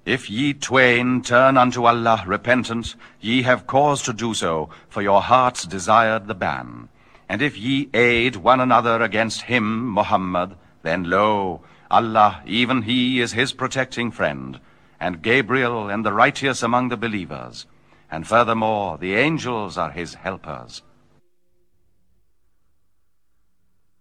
If ye twain turn unto Allah repentant, ye have cause to do so, for your hearts desired the ban. And if ye aid one another against him, Muhammad, then lo, Allah, even he is his protecting friend, and Gabriel and the righteous among the believers. And furthermore, the angels are his helpers.